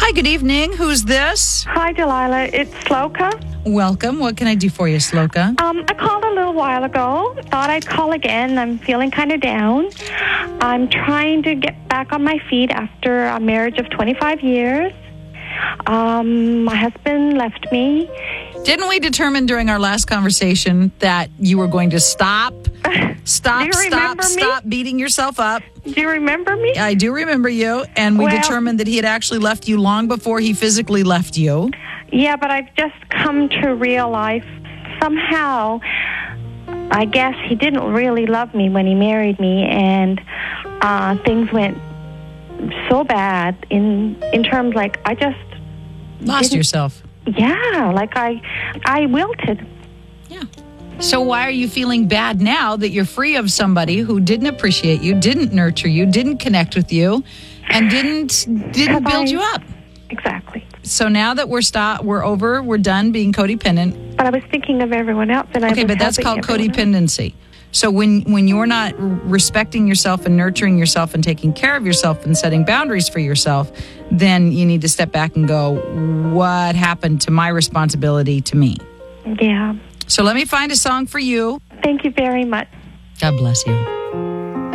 Hi, good evening. Who's this? Hi, Delilah. It's Sloka. Welcome. What can I do for you, Sloka? I called a little while ago. Thought I'd call again. I'm feeling kind of down. I'm trying to get back on my feet after a marriage of 25 years. My husband left me. Didn't we determine during our last conversation that you were going to stop beating yourself up? Do you remember me? I do remember you, and we determined that he had actually left you long before he physically left you. Yeah, but I've just come to realize somehow, I guess he didn't really love me when he married me, and things went so bad in terms like I just lost yourself. Yeah, like I wilted. Yeah. So why are you feeling bad now that you're free of somebody who didn't appreciate you, didn't nurture you, didn't connect with you, and didn't build you up? Exactly. So now that we're over, we're done being codependent. But I was thinking of everyone else, and okay, but that's called codependency. So when you're not respecting yourself and nurturing yourself and taking care of yourself and setting boundaries for yourself, then you need to step back and go, what happened to my responsibility to me? Yeah. So let me find a song for you. Thank you very much. God bless you.